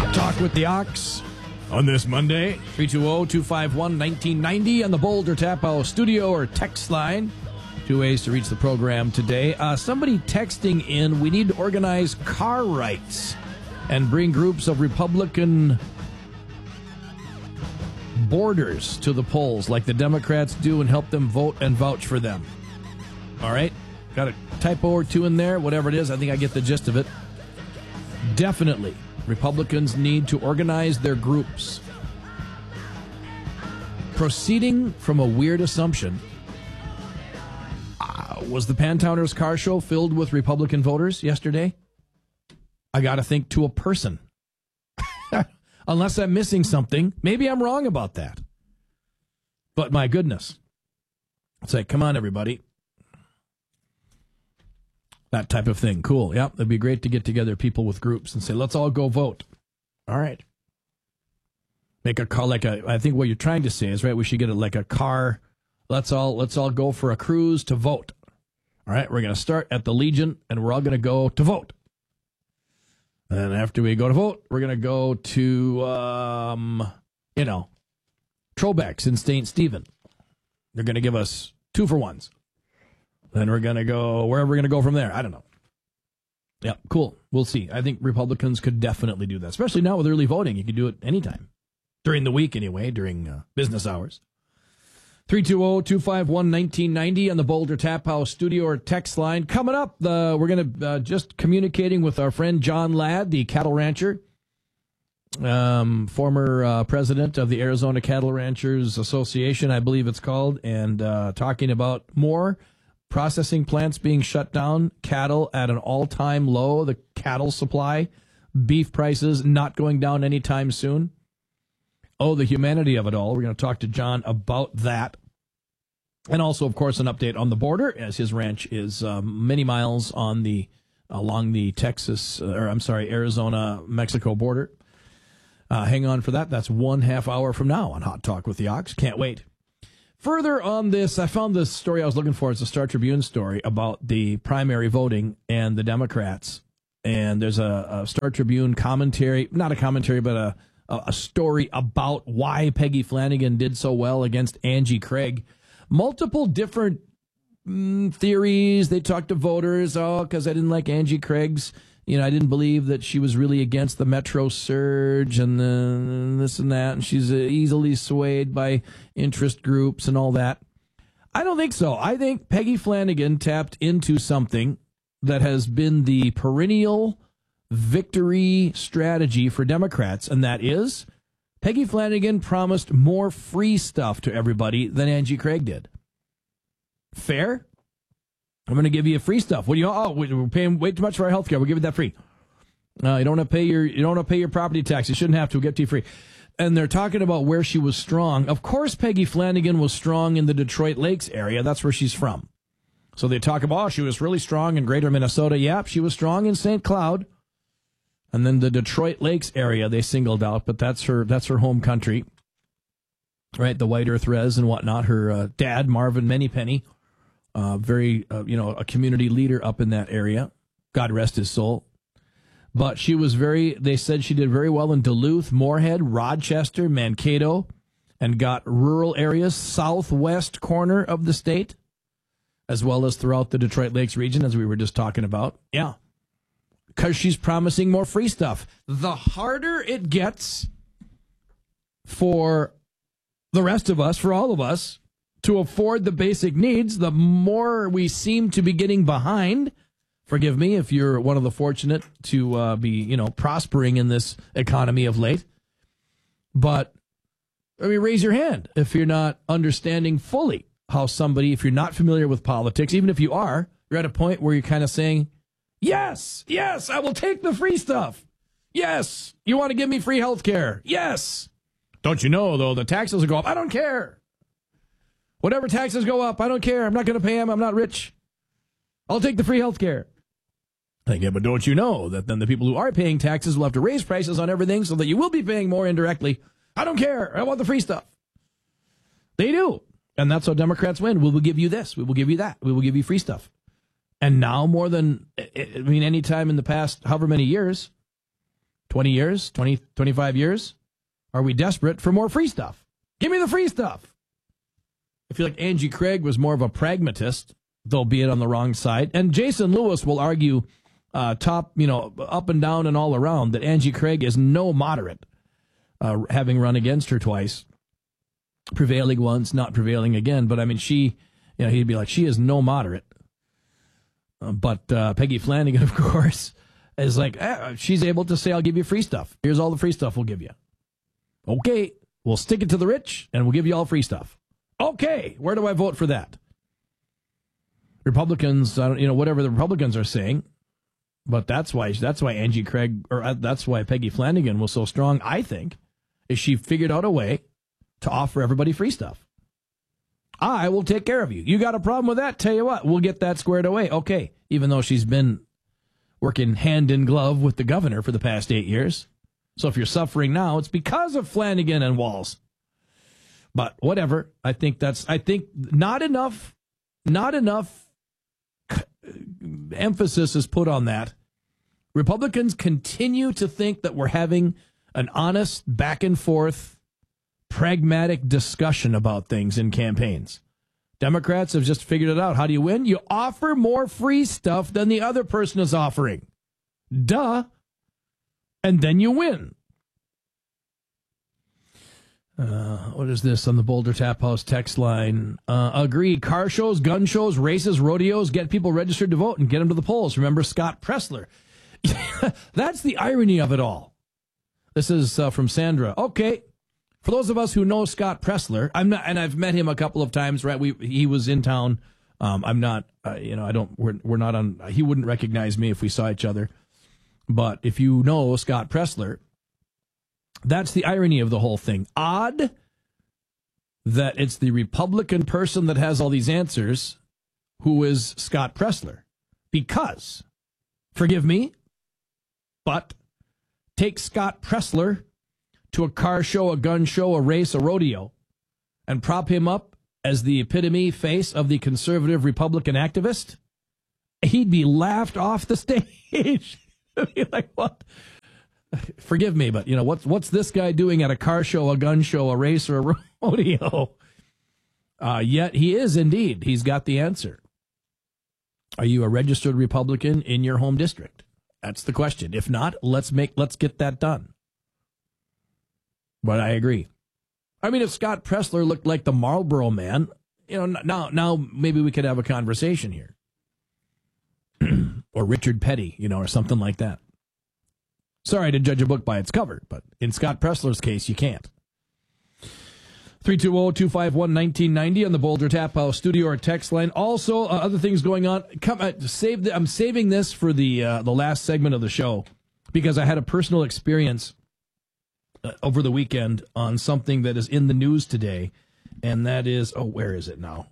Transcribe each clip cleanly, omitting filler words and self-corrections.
Hot Talk with the Ox on this Monday, 320-251-1990 on the Boulder Tap House studio or text line. Two ways to reach the program today. Somebody texting in, we need to organize car rights and bring groups of Republican borders to the polls like the Democrats do and help them vote and vouch for them. All right? Got a typo or two in there, whatever it is. I think I get the gist of it. Definitely, Republicans need to organize their groups. Proceeding from a weird assumption, was the Pantowners car show filled with Republican voters yesterday? I got to think to a person. Unless I'm missing something. Maybe I'm wrong about that. But my goodness. It's like, come on, everybody. That type of thing. Cool. Yep. It'd be great to get together people with groups and say, let's all go vote. All right. Make a call I think what you're trying to say is, right, we should get a car. Let's all go for a cruise to vote. All right. We're going to start at the Legion and we're all going to go to vote. And after we go to vote, we're going to go to, Trobeck's in St. Stephen. They're going to give us 2-for-1s. Then we're going to go wherever we're going to go from there. I don't know. Yeah, cool. We'll see. I think Republicans could definitely do that, especially now with early voting. You can do it anytime. During the week, anyway, during business hours. 320-251-1990 on the Boulder Tap House studio or text line. Coming up, we're going to just communicating with our friend John Ladd, the cattle rancher, former president of the Arizona Cattle Ranchers Association, I believe it's called, and talking about more processing plants being shut down, cattle at an all-time low, the cattle supply, beef prices not going down anytime soon. Oh, the humanity of it all. We're going to talk to John about that. And also, of course, an update on the border, as his ranch is many miles along the Arizona-Mexico border. Hang on for that. That's 1/2 hour from now on Hot Talk with the Ox. Can't wait. Further on this, I found this story I was looking for. It's a Star Tribune story about the primary voting and the Democrats. And there's a Star Tribune commentary, not a commentary, but a story about why Peggy Flanagan did so well against Angie Craig. Multiple different theories. They talked to voters. Oh, because I didn't like Angie Craig's. I didn't believe that she was really against the Metro surge and this and that. And she's easily swayed by interest groups and all that. I don't think so. I think Peggy Flanagan tapped into something that has been the perennial victory strategy for Democrats, and that is Peggy Flanagan promised more free stuff to everybody than Angie Craig did. Fair? I'm going to give you free stuff. What do you? Oh, we're paying way too much for our health care. We'll give you that free. You don't want to pay your property tax. You shouldn't have to. We'll get to you free. And they're talking about where she was strong. Of course, Peggy Flanagan was strong in the Detroit Lakes area. That's where she's from. So they talk about, she was really strong in Greater Minnesota. Yep, she was strong in St. Cloud. And then the Detroit Lakes area they singled out, but that's her home country, right? The White Earth Res and whatnot. Her dad, Marvin Moneypenny, a community leader up in that area. God rest his soul. But they said she did very well in Duluth, Moorhead, Rochester, Mankato, and got rural areas, southwest corner of the state, as well as throughout the Detroit Lakes region, as we were just talking about. Yeah. Because she's promising more free stuff. The harder it gets for the rest of us, for all of us, to afford the basic needs, the more we seem to be getting behind. Forgive me if you're one of the fortunate to be, prospering in this economy of late. But, raise your hand if you're not understanding fully how somebody, if you're not familiar with politics, even if you are, you're at a point where you're kind of saying, yes, I will take the free stuff. Yes, you want to give me free health care. Yes. Don't you know, though, the taxes will go up. I don't care. Whatever taxes go up, I don't care. I'm not going to pay them. I'm not rich. I'll take the free health care. Yeah, but don't you know that then the people who are paying taxes will have to raise prices on everything so that you will be paying more indirectly? I don't care. I want the free stuff. They do. And that's how Democrats win. We will give you this. We will give you that. We will give you free stuff. And now more than, any time in the past, however many years, 20 years, 25 years? Are we desperate for more free stuff? Give me the free stuff. I feel like Angie Craig was more of a pragmatist, though be it on the wrong side. And Jason Lewis will argue top, up and down and all around that Angie Craig is no moderate, having run against her twice, prevailing once, not prevailing again. But I mean, he'd be like, she is no moderate. But Peggy Flanagan, of course, is like, she's able to say, I'll give you free stuff. Here's all the free stuff we'll give you. Okay, we'll stick it to the rich, and we'll give you all free stuff. Okay, where do I vote for that? Republicans, whatever the Republicans are saying, but that's why Angie Craig, or that's why Peggy Flanagan was so strong, I think, is she figured out a way to offer everybody free stuff. I will take care of you. You got a problem with that? Tell you what, we'll get that squared away. Okay, even though she's been working hand in glove with the governor for the past 8 years. So if you're suffering now, it's because of Flanagan and Walz. But whatever. I think not enough emphasis is put on that. Republicans continue to think that we're having an honest back and forth, pragmatic discussion about things in campaigns. Democrats have just figured it out. How do you win? You offer more free stuff than the other person is offering. Duh. And then you win. What is this on the Boulder Tap House text line? Agree. Car shows, gun shows, races, rodeos, get people registered to vote and get them to the polls. Remember Scott Pressler. That's the irony of it all. This is from Sandra. Okay. For those of us who know Scott Pressler, I've met him a couple of times, right? He was in town. I'm not, we're not on, he wouldn't recognize me if we saw each other. But if you know Scott Pressler, that's the irony of the whole thing. Odd that it's the Republican person that has all these answers who is Scott Pressler. Because, forgive me, but take Scott Pressler to a car show, a gun show, a race, a rodeo, and prop him up as the epitome face of the conservative Republican activist, he'd be laughed off the stage. Be like, what? Forgive me, but what's this guy doing at a car show, a gun show, a race, or a rodeo? Yet he is indeed. He's got the answer. Are you a registered Republican in your home district? That's the question. If not, let's get that done. But I agree. I mean, if Scott Pressler looked like the Marlboro Man, now maybe we could have a conversation here. Or Richard Petty, or something like that. Sorry to judge a book by its cover, but in Scott Pressler's case, you can't. 320-251-1990 on the Boulder Tap House studio or text line. Also, other things going on. I'm saving this for the last segment of the show because I had a personal experience over the weekend on something that is in the news today, and that is, where is it now?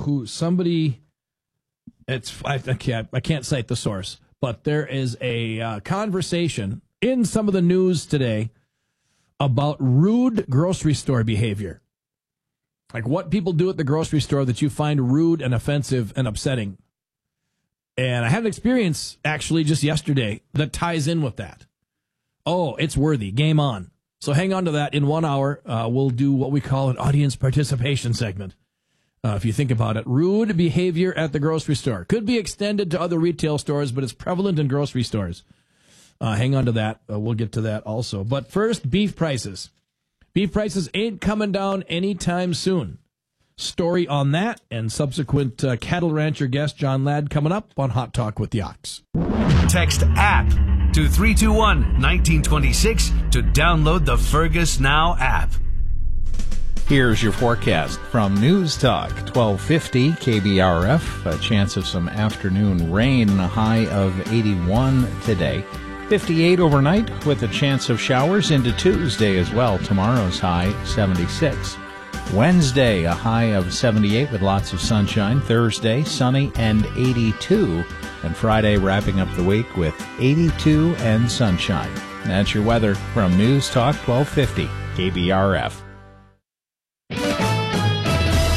I can't cite the source, but there is a conversation in some of the news today about rude grocery store behavior. Like what people do at the grocery store that you find rude and offensive and upsetting. And I had an experience actually just yesterday that ties in with that. Oh, it's worthy. Game on. So hang on to that. In 1 hour, we'll do what we call an audience participation segment. If you think about it, rude behavior at the grocery store could be extended to other retail stores, but it's prevalent in grocery stores. Hang on to that. We'll get to that also. But first, beef prices. Beef prices ain't coming down anytime soon. Story on that and subsequent cattle rancher guest John Ladd coming up on Hot Talk with the Ox. Text APP to 321-1926 to download the Fergus Now app. Here's your forecast from News Talk 1250 KBRF. A chance of some afternoon rain, a high of 81 today. 58 overnight with a chance of showers into Tuesday as well. Tomorrow's high 76. Wednesday, a high of 78 with lots of sunshine. Thursday, sunny and 82. And Friday, wrapping up the week with 82 and sunshine. That's your weather from News Talk 1250 KBRF.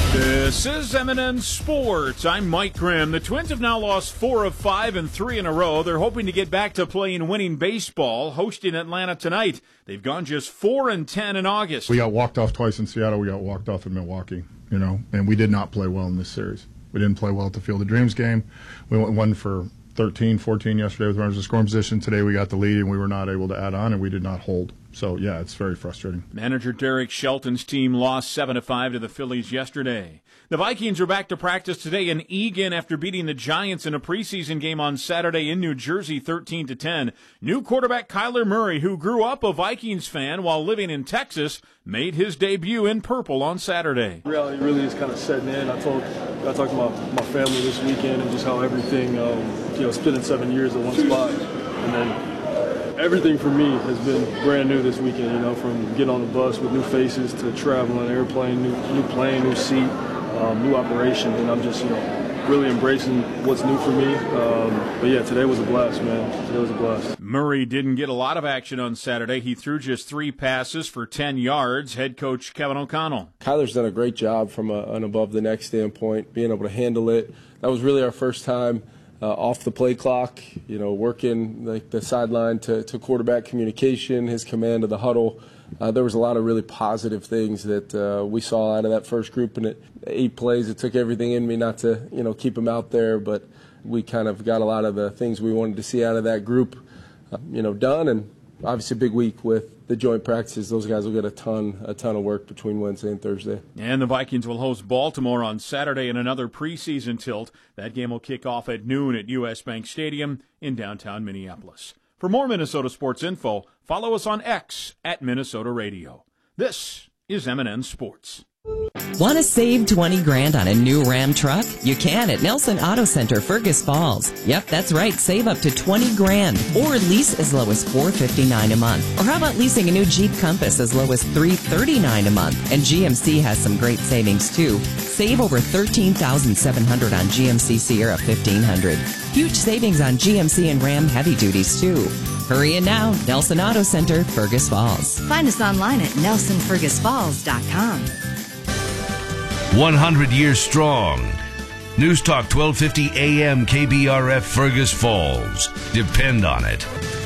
This is M&N Sports. I'm Mike Grimm. The Twins have now lost 4 of 5 and 3 in a row. They're hoping to get back to playing winning baseball, hosting Atlanta tonight. They've gone just 4-10 in August. We got walked off twice in Seattle. We got walked off in Milwaukee, and we did not play well in this series. We didn't play well at the Field of Dreams game. We went 1 for 13, 14 yesterday with runners in scoring position. Today we got the lead, and we were not able to add on, and we did not hold. So, yeah, it's very frustrating. Manager Derek Shelton's team lost 7-5 to the Phillies yesterday. The Vikings are back to practice today in Eagan after beating the Giants in a preseason game on Saturday in New Jersey 13-10. New quarterback Kyler Murray, who grew up a Vikings fan while living in Texas, made his debut in purple on Saturday. Reality really is kind of setting in. I talked to my family this weekend and just how everything, spending 7 years at one spot, and then everything for me has been brand new this weekend, from getting on the bus with new faces to traveling, airplane, new plane, new seat, new operation, and I'm just, really embracing what's new for me. But yeah, today was a blast, man. Today was a blast. Murray didn't get a lot of action on Saturday. He threw just 3 passes for 10 yards. Head coach Kevin O'Connell. Kyler's done a great job from an above-the-neck standpoint, being able to handle it. That was really our first time off the play clock, working like the sideline to quarterback communication, his command of the huddle. There was a lot of really positive things that we saw out of that first group, and 8 plays. It took everything in me not to, keep him out there, but we kind of got a lot of the things we wanted to see out of that group, done. And obviously a big week with the joint practices. Those guys will get a ton of work between Wednesday and Thursday. And the Vikings will host Baltimore on Saturday in another preseason tilt. That game will kick off at noon at U.S. Bank Stadium in downtown Minneapolis. For more Minnesota sports info, follow us on X at Minnesota Radio. This is M&N Sports. Want to save 20 grand on a new Ram truck? You can at Nelson Auto Center, Fergus Falls. Yep, that's right. Save up to 20 grand or lease as low as $459 a month. Or how about leasing a new Jeep Compass as low as $339 a month? And GMC has some great savings too. Save over $13,700 on GMC Sierra 1500. Huge savings on GMC and Ram heavy duties too. Hurry in now. Nelson Auto Center, Fergus Falls. Find us online at nelsonfergusfalls.com. 100 years strong. News Talk 1250 AM KBRF Fergus Falls. Depend on it.